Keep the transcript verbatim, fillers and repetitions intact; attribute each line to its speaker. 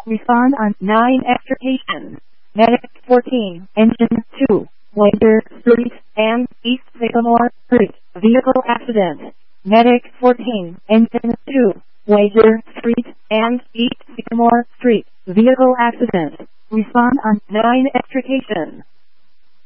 Speaker 1: Respond on nine extrication. Medic fourteen, Engine two, Wager Street and East Sycamore Street, vehicle accident. Medic fourteen, Engine two, Wager Street and East Sycamore Street, vehicle accident. Respond on nine extrication.